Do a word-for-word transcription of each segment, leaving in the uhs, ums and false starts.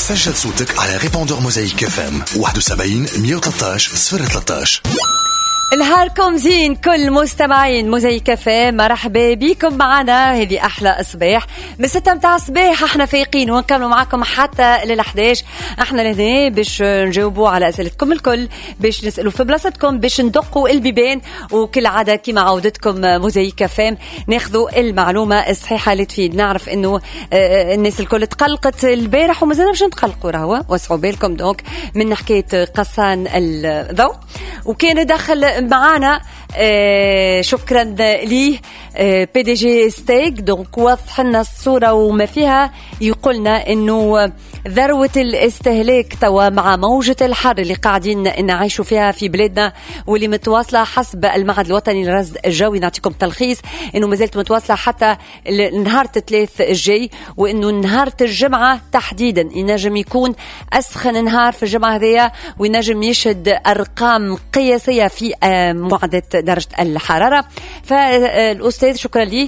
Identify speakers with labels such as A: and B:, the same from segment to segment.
A: سجل صوتك على ريبوندور موزايك اف ام واحد وسبعين مية وثلاثة عشر صفر ثلاثة عشر.
B: نهاركم زين كل مستمعين موزايك اف ام، مرحبا بكم معنا. هذه احلى اصباح من ستة متاع الصباح، احنا فايقين ونكملوا معكم حتى للحداش. احنا لهنا باش نجاوبوا على اسئلتكم الكل، باش نسالوا في بلاصتكم، باش ندقوا البيبان، وكل عاده كما عودتكم موزايك اف ام ناخذوا المعلومه الصحيحه اللي تفيد. نعرف انه الناس الكل تقلقت البارح ومازلنا باش نتقلقوا، راهو وسعوا بالكم دونك من حكايه قصان الضوء. وكان دخل معانا آه شكرا ليه آه بي دي جي ستيك، دونك وضح لنا الصورة وما فيها. يقولنا انه ذروة الاستهلاك توا مع موجة الحر اللي قاعدين نعيشوا فيها في بلادنا واللي متواصلة حسب المعهد الوطني للرصد الجوي. نعطيكم تلخيص انه مازالت متواصلة حتى نهار الثلاث الجاي، وانه نهار الجمعة تحديدا ينجم يكون اسخن نهار في الجمعة هذيا، وينجم يشهد ارقام قياسية في معدل درجة الحرارة. فالأستاذ شكرا لي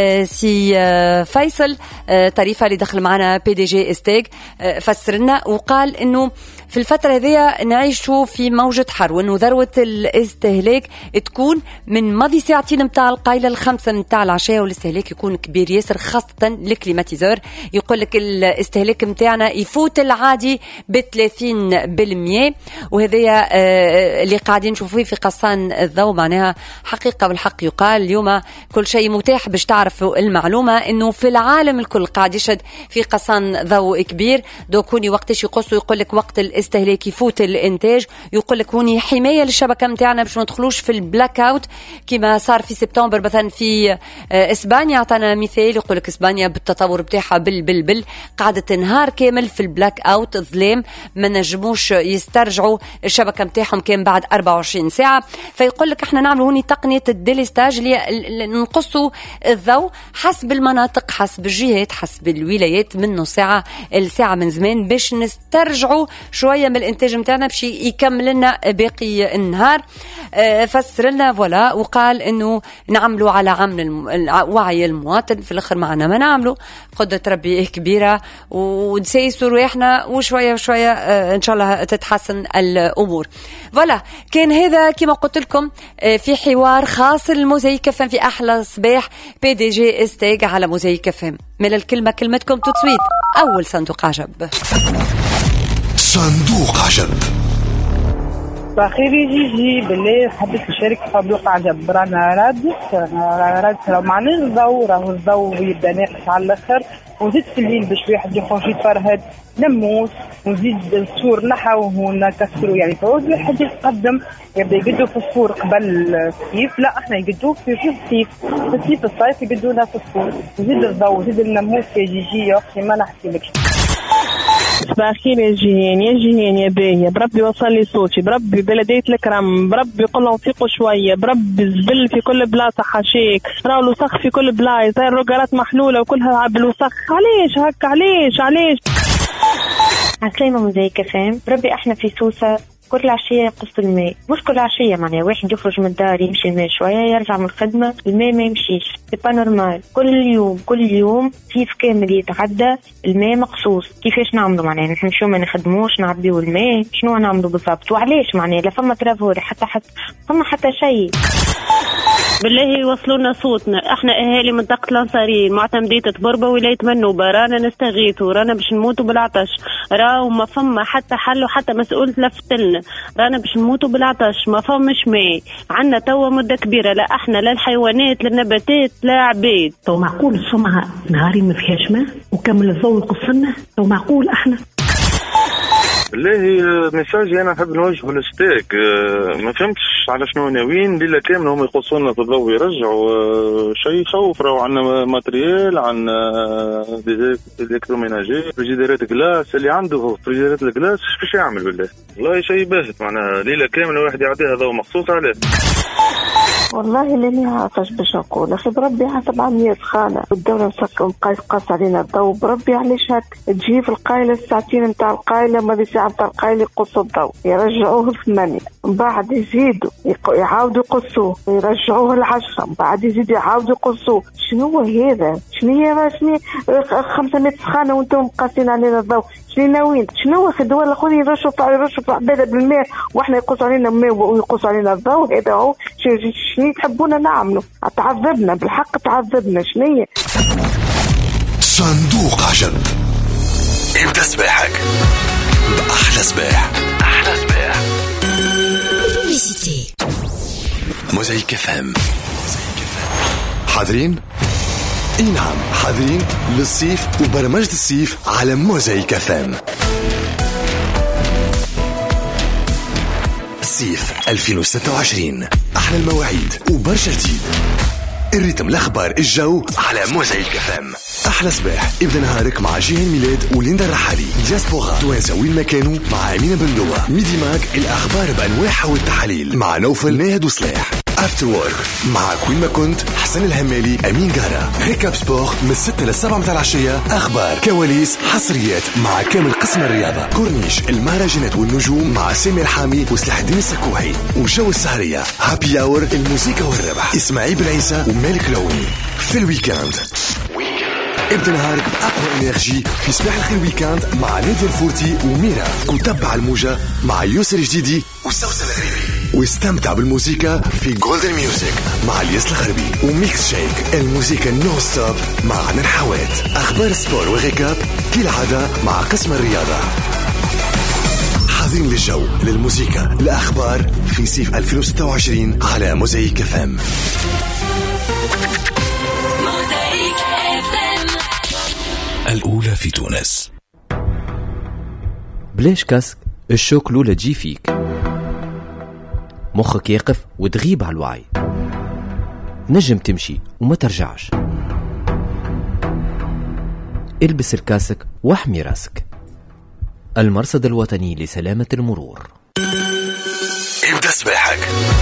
B: سي فيصل طريفة اللي دخل معنا بي دي جي استاج فسر لنا وقال إنه في الفترة هذه نعيشوا في موجة حر، وإنه ذروة الاستهلاك تكون من ماضي ساعتين متاع القايلة الخمسة متاع العشاء، والاستهلاك يكون كبير ياسر خاصة الكليماتيزور. يقول لك الاستهلاك متاعنا يفوت العادي بثلاثين بالمية، وهذا اللي قاعدين نشوفوه في قصان الضوء. معناها حقيقة والحق يقال اليوم كل شيء متاح باش تعرفوا المعلومة إنه في العالم الكل قاعد يشهد في قصان ضوء كبير. دوكوني وقتش يقصوا يقول لك وقت الاستهلاك يفوت الانتاج، يقول لك هوني حماية للشبكة متاعنا باش ما ندخلوش في البلاك اوت كما صار في سبتمبر مثلا في اسبانيا. اعطانا مثال، يقول لك اسبانيا بالتطور بتاعها بال بال بال قعدت نهار كامل في البلاك اوت ظلام، ما نجموش يسترجعوا الشبكة متاعهم كان بعد أربعة وعشرين ساعة. فيقول لك احنا نعملوا هوني تقنية الديليستاج اللي نقصوا الضوء حسب المناطق، حسب الجهات، حسب الولايات، منه ساعة الساعة من زمان باش نسترجعوا شوية من الانتاج متاعنا باش يكمل لنا باقي النهار. فسر لنا فوالا وقال انه نعملوا على عمل وعي المواطن. في الاخر معنا ما نعملوا، قدرة ربي كبيرة ونسيسوا رواحنا وشوية وشوية ان شاء الله تتحسن الامور. فوالا كان هذا كما قلت لكم في حوار خاص للموزايك اف ام في احلى صباح بي دي جي استاج على موزايك اف ام. من الكلمة كلمتكم تتصويت اول صندوق عجب.
A: صندوق عجب.
C: بخير جيجي بالله حبيت نشارك في صندوق عجب. رانا رادس رانا رادس راه معناه الضوء، راهو الضوء يبدا ناقص على الاخر، وزيد في الليل باش واحد يخرج يتفرهد نموس، ونزيد السور نحوه ونكسروا. يعني فوز واحد يتقدم يبدا يقدوا في السور قبل الصيف، لا احنا يقدوا في الصيف، في الصيف الصيف يقدونا في السور. وزيد الضوء وزيد النموس يا جيجي يا اختي ما نحكي لك.
D: صباح الخير يا جيهان يا جيهان يا باهية، بربي وصل لي صوتي، بربي بلدية الكرم، بربي قل لهم فيقوا شوية، بربي الزبل في كل بلاصة حاشيك، راهو الوسخ في كل بلاصة، زي الرقارات محلولة وكلها بالوسخ. علاش هكا علاش علاش؟
E: عسلامة موزايك اف ام. بربي احنا في سوسة كل عشية يقص الماء، مش كل عشية معناها واحد يخرج من الدار يمشي الماء شوية يرجع من الخدمة الماء ما يمشيش، سي با نورمال. كل يوم كل يوم صيف كامل يتعدى الماء مقصوص. كيفاش نعملوا معناها نمشيو ما نخدموش نعبيو الماء؟ شنو نعملوا بالضبط وعلاش معناها؟ لا فما ترافوري حتى حتى فما حتى شيء.
F: بالله يوصلونا صوتنا، احنا اهالي منطقة الانصاريين معتمدية تبربة ولاية منوبة، رانا نستغيثوا، رانا باش نموتوا بالعطش، راهو ما فما حتى حل وحتى مسؤول لفتلنا، رانا باش نموتوا بالعطش، ما فماش ماء، عندنا توا مدة كبيرة، لا احنا لا الحيوانات لا النباتات لا عبيد.
G: تو معقول السمعة نهاري ما فيهاش ماء وكمل الضوء يقصنا؟ تو معقول احنا؟
H: بالله ميساجي انا نحب نوجهه للستيك، ما فهمتش على شنو ناويين ليله كامله هم يقصونا في الضوء يرجعوا. شيء يخوف، راهو عندنا ماتريال، عندنا الكتروميناجي، فريجيديرات كلاس، اللي عنده فريجيديرات الكلاس باش يعمل بالله؟ والله شيء باهت معناها ليله كامله واحد يعطيها ضوء مخصوص عليه.
I: والله لاني عاطش باش نقول اخي بربي حسب عملية خانة والدولة مسكم قايس قاس علينا الضوء. بربي علاش هك تجي في القايلة الساعتين نتاع القايلة ماضي ساعة نتاع القايلة يقصوا الضوء يرجعوه الثمانية؟ بعد يزيدوا يعاودوا يقصوه يرجعوه العشرة، بعد يزيدوا يعاودوا يقصوه. شنو هذا؟ شنو هي شنو خمسمائة سخانة وانتم قاسين علينا الضوء؟ شنو ناويين؟ شنو في الدول الاخرى يرشوا يرشوا في عباده بالماء واحنا يقصوا علينا الماء ويقصوا علينا الضوء؟ هذا هو شنو تحبونا نعملوا؟ تعذبنا بالحق، تعذبنا. شنو
A: صندوق عجب. ابدأ صباحك بأحلى صباح. أحلى صباح. موزايك اف ام. حاضرين؟ اي نعم حاضرين للصيف وبرمجة الصيف على موزايك اف ام. صيف ألفين وستة وعشرين، أحلى المواعيد وبرشا جديد. الريتم، الأخبار، الجو على موزايك اف ام. أحلى صباح. ابدأ نهارك مع جيهان ميلاد وليندا الرحالي. دياسبورا توانسة وين ما كانوا مع أمينة بندوة. ميدي ماك، الأخبار بأنواعها والتحاليل مع نوفل ناهد وصلاح. افتر وورك مع كوين ما كنت حسن الهمالي أمين قارة. ريكاب سبور من ستة للسبعة متاع العشية. أخبار، كواليس، حصريات مع كامل قسم الرياضة. كورنيش، المهرجانات والنجوم مع سامي الحامي وسلاح الدين السكوحي. وجو السهرية هابي اور، الموسيقى والربح. اسماعيل بن عيسى ومالك لوني. في الويكاند ابدأ نهارك بأقوى انرجي في صباح الخير ويكاند مع نادي الفورتي وميرا. وتبع الموجة مع يوسر جديدي وسوسن الغريبي. واستمتع بالموسيقى في جولدن ميوزك مع الياس الخربي. وميكس شيك، الموسيقى نو ستوب مع عنان حوات. أخبار السبور وغيكاب كالعادة مع قسم الرياضة. حاضرين للجو، للموسيقى، الأخبار في صيف ألفين وستة وعشرين على موزايك اف ام. الأولى في تونس.
J: بلاش كاسك، الشوك لولا تجي فيك، مخك يقف وتغيب على الوعي، نجم تمشي وما ترجعش. البس الكاسك واحمي راسك. المرصد الوطني لسلامة المرور.
A: ابدأ صباحك